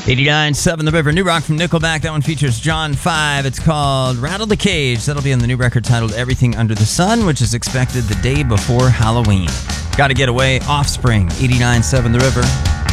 89.7 The River, new rock from Nickelback. That one features John 5. It's called Rattle the Cage. That'll be on the new record titled Everything Under the Sun, which is expected the day before Halloween. Gotta Get Away, Offspring, 89.7 The River.